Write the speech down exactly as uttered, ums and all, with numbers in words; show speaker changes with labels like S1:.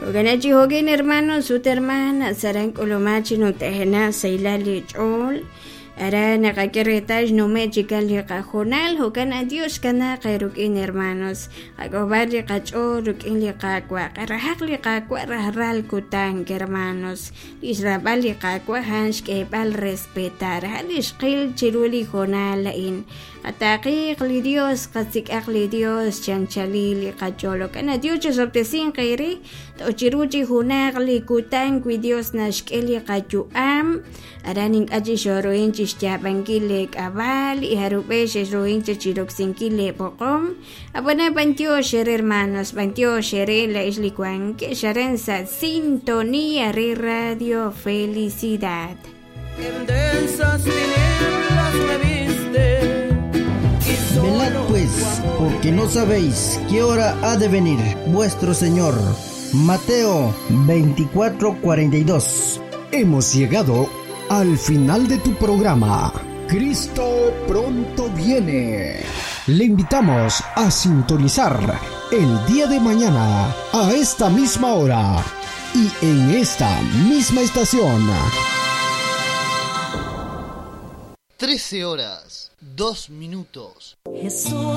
S1: Oganachi hogen hermano, su hermana, saran colomachi no tejena, seilali chol. Ara nakakiretaj no me chikali kajonal, hogana Dios kana kairukin hermanos. Agobari kacho rukin li kakwa, karahakli kakwa rahral kutang hermanos. Israbali kakwa hans que pal respetar, halish kil chiruli jonalain. Ataki li Dios, katsik akli Dios, chanchalili kacholo. Kana Dios soptesin kairi, to chiruchi hunakli kutang kui Dios nashkeli kachuam. Araning aji shoroin chishchapangile kabal y harupeshe roin chichiroxinkile pocom. Abona pantio shere hermanos, pantio shere la islicuan que sharensa sintonía re radio felicidad.
S2: En densas tinieblas me viste.
S3: Velad pues, porque no sabéis qué hora ha de venir vuestro Señor. Mateo veinticuatro cuarenta y dos.
S4: Hemos llegado al final de tu programa. Cristo pronto viene. Le invitamos a sintonizar el día de mañana a esta misma hora y en esta misma estación.
S5: trece horas, dos minutos.
S6: Jesús.